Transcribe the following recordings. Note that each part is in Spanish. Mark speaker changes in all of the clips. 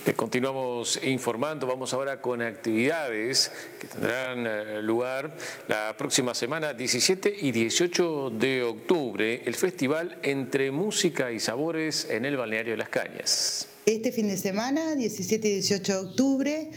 Speaker 1: Continuamos informando, vamos ahora con actividades que tendrán lugar la próxima semana, 17 y 18 de octubre, el Festival Entre Música y Sabores en el Balneario de Las Cañas.
Speaker 2: Este fin de semana, 17 y 18 de octubre,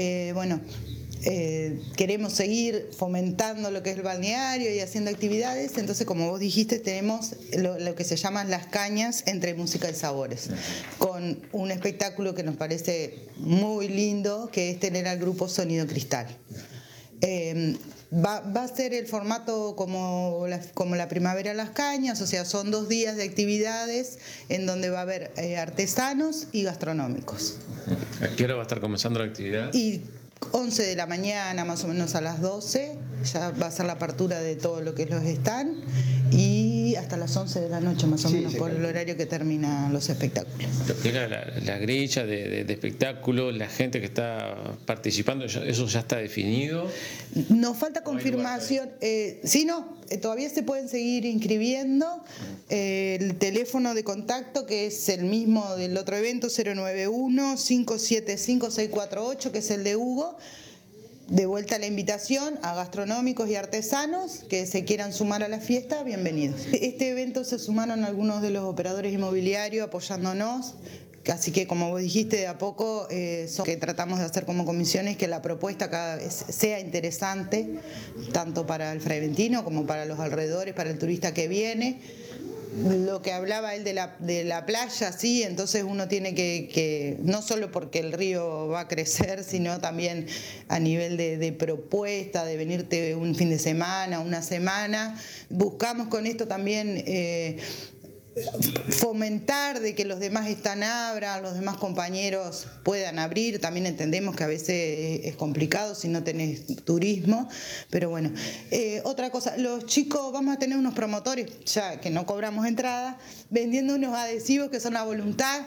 Speaker 2: queremos seguir fomentando lo que es el balneario y haciendo actividades. Entonces, como vos dijiste, tenemos lo que se llaman Las Cañas Entre Música y Sabores, con un espectáculo que nos parece muy lindo, que es tener al grupo Sonido Cristal. Va a ser el formato como la Primavera en Las Cañas, o sea, son 2 días de actividades en donde va a haber artesanos y gastronómicos.
Speaker 1: ¿A qué hora va a estar comenzando la actividad?
Speaker 2: Y 11 de la mañana, más o menos a las 12, ya va a ser la apertura de todo lo que es los stands, y hasta las 11 de la noche, más o menos, por el horario que terminan los espectáculos.
Speaker 1: Era la grilla de espectáculos, la gente que está participando, ¿eso ya está definido?
Speaker 2: Nos falta confirmación. Todavía se pueden seguir inscribiendo. El teléfono de contacto, que es el mismo del otro evento, 091-575-648, que es el de Hugo. De vuelta la invitación a gastronómicos y artesanos que se quieran sumar a la fiesta, bienvenidos. Este evento se sumaron algunos de los operadores inmobiliarios apoyándonos, así que, como vos dijiste, de a poco que tratamos de hacer como comisiones que la propuesta cada vez sea interesante, tanto para el freventino como para los alrededores, para el turista que viene. Lo que hablaba él de la playa, sí, entonces uno tiene que no solo porque el río va a crecer, sino también a nivel de propuesta, de venirte un fin de semana, una semana. Buscamos con esto también fomentar de que los demás abran, los demás compañeros puedan abrir. También entendemos que a veces es complicado si no tenés turismo, pero bueno. Otra cosa, los chicos, vamos a tener unos promotores, ya que no cobramos entrada, vendiendo unos adhesivos que son a voluntad,